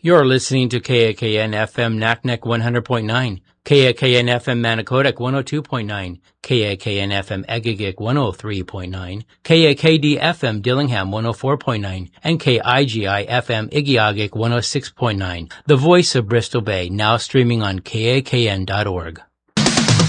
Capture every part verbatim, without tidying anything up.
You're listening to K A K N F M Naknek one hundred point nine, K A K N F M Manicodec one oh two point nine, K A K N F M Egegik one oh three point nine, K A K D F M Dillingham one oh four point nine, and K I G I F M Igiagik one oh six point nine. The voice of Bristol Bay, now streaming on K A K N dot org. With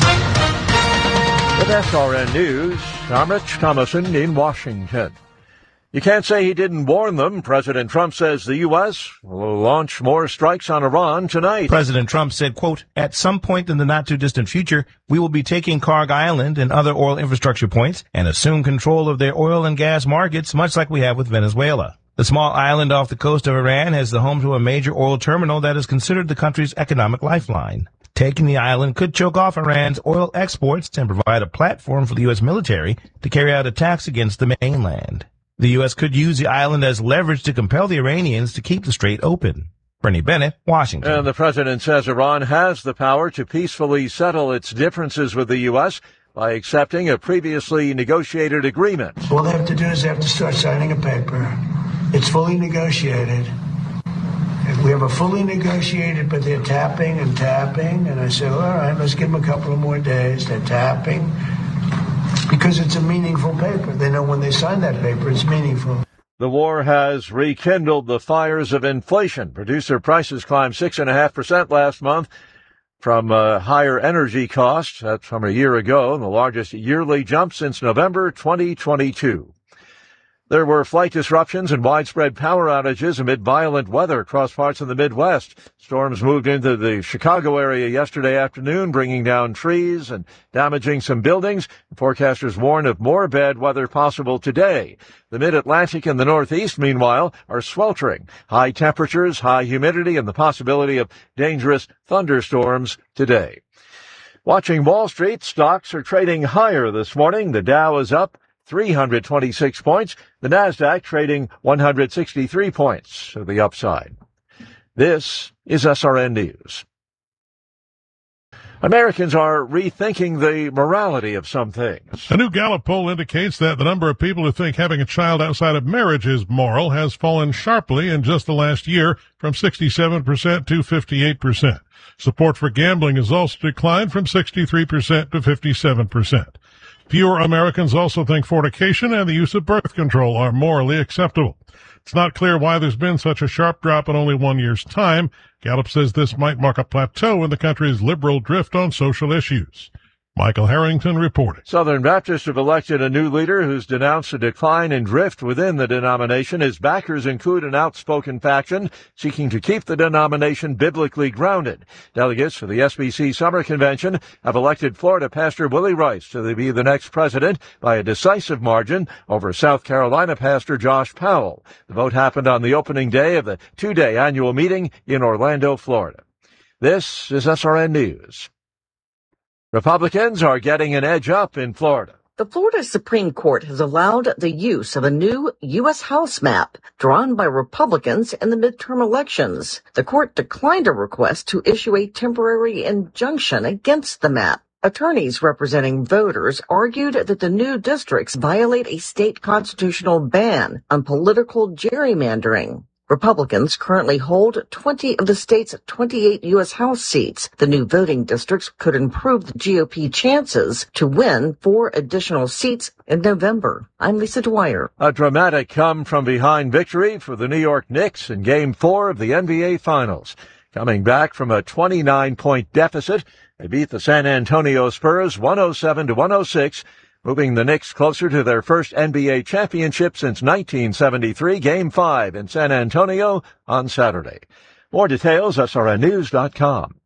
S R N News, I'm Rich Thomason in Washington. You can't say he didn't warn them. President Trump says the U S will launch more strikes on Iran tonight. President Trump said, quote, at some point in the not-too-distant future, we will be taking Karg Island and other oil infrastructure points and assume control of their oil and gas markets, much like we have with Venezuela. The small island off the coast of Iran has the home to a major oil terminal that is considered the country's economic lifeline. Taking the island could choke off Iran's oil exports and provide a platform for the U S military to carry out attacks against the mainland. The U S could use the island as leverage to compel the Iranians to keep the strait open. Bernie Bennett, Washington. And the president says Iran has the power to peacefully settle its differences with the U S by accepting a previously negotiated agreement. All they have to do is they have to start signing a paper. It's fully negotiated. We have a fully negotiated, but they're tapping and tapping. And I said, all right, let's give them a couple of more days. They're tapping. Because it's a meaningful paper. They know when they sign that paper, it's meaningful. The war has rekindled the fires of inflation. Producer prices climbed six point five percent last month from uh, higher energy costs. That's from a year ago, the largest yearly jump since November twenty twenty-two. There were flight disruptions and widespread power outages amid violent weather across parts of the Midwest. Storms moved into the Chicago area yesterday afternoon, bringing down trees and damaging some buildings. Forecasters warn of more bad weather possible today. The Mid-Atlantic and the Northeast, meanwhile, are sweltering. High temperatures, high humidity, and the possibility of dangerous thunderstorms today. Watching Wall Street, stocks are trading higher this morning. The Dow is up three hundred twenty-six points. The Nasdaq trading one hundred sixty-three points to the upside. This is S R N News. Americans are rethinking the morality of some things. A new Gallup poll indicates that the number of people who think having a child outside of marriage is moral has fallen sharply in just the last year from sixty-seven percent to fifty-eight percent. Support for gambling has also declined from sixty-three percent to fifty-seven percent. Fewer Americans also think fornication and the use of birth control are morally acceptable. It's not clear why there's been such a sharp drop in only one year's time. Gallup says this might mark a plateau in the country's liberal drift on social issues. Michael Harrington reporting. Southern Baptists have elected a new leader who's denounced a decline in drift within the denomination. His backers include an outspoken faction seeking to keep the denomination biblically grounded. Delegates for the S B C Summer Convention have elected Florida Pastor Willie Rice to be the next president by a decisive margin over South Carolina Pastor Josh Powell. The vote happened on the opening day of the two-day annual meeting in Orlando, Florida. This is S R N News. Republicans are getting an edge up in Florida. The Florida Supreme Court has allowed the use of a new U S House map drawn by Republicans in the midterm elections. The court declined a request to issue a temporary injunction against the map. Attorneys representing voters argued that the new districts violate a state constitutional ban on political gerrymandering. Republicans currently hold twenty of the state's twenty-eight U S House seats. The new voting districts could improve the G O P chances to win four additional seats in November. I'm Lisa Dwyer. A dramatic come-from-behind victory for the New York Knicks in Game four of the N B A Finals. Coming back from a twenty-nine point deficit, they beat the San Antonio Spurs one oh seven to one oh six, moving the Knicks closer to their first N B A championship since nineteen seventy-three, Game five in San Antonio on Saturday. More details, S R N news dot com.